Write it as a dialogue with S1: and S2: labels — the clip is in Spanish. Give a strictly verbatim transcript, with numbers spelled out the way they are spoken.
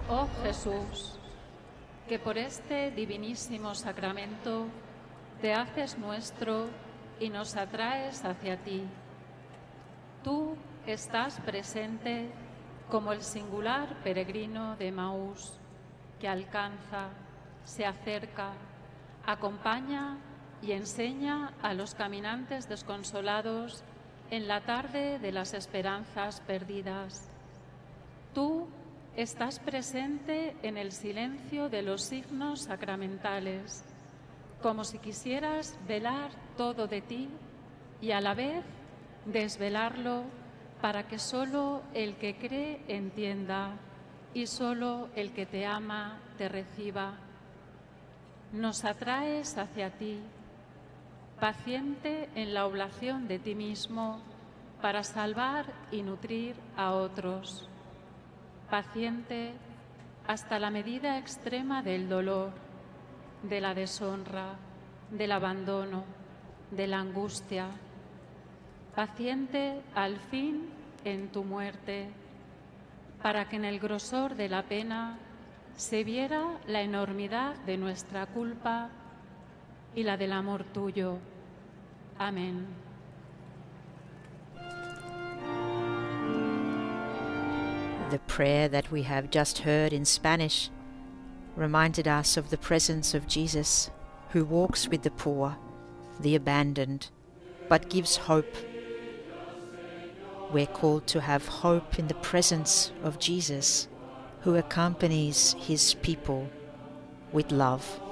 S1: Oh Jesús, que por este divinísimo sacramento te haces nuestro y nos atraes hacia ti. Tú estás presente como el singular peregrino de Emaús, que alcanza, se acerca, acompaña y enseña a los caminantes desconsolados en la tarde de las esperanzas perdidas. Tú estás presente en el silencio de los signos sacramentales, como si quisieras velar todo de ti y a la vez desvelarlo para que solo el que cree entienda y solo el que te ama te reciba. Nos atraes hacia ti, paciente en la oblación de ti mismo para salvar y nutrir a otros. Paciente hasta la medida extrema del dolor, de la deshonra, del abandono, de la angustia. Paciente al fin en tu muerte, para que en el grosor de la pena se viera la enormidad de nuestra culpa y la del amor tuyo. Amén.
S2: The prayer that we have just heard in Spanish reminded us of the presence of Jesus, who walks with the poor, the abandoned, but gives hope. We're called to have hope in the presence of Jesus, who accompanies his people with love.